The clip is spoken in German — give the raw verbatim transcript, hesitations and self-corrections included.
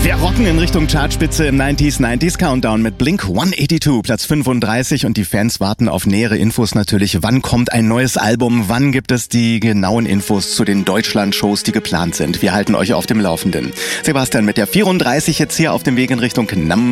Wir rocken in Richtung Chartspitze im neunziger neunziger Countdown mit Blink hundertzweiundachtzig, Platz fünfunddreißig, und die Fans warten auf nähere Infos natürlich. Wann kommt ein neues Album? Wann gibt es die genauen Infos zu den Deutschland-Shows, die geplant sind? Wir halten euch auf dem Laufenden. Sebastian mit der vierunddreißig jetzt hier auf dem Weg in Richtung Nam.